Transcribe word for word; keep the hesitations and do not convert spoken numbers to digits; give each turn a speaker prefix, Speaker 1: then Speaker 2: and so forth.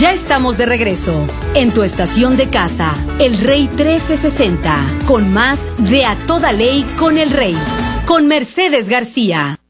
Speaker 1: Ya estamos de regreso en tu estación de casa, El Rey trece sesenta, con más de A Toda Ley con el Rey, con Mercedes García.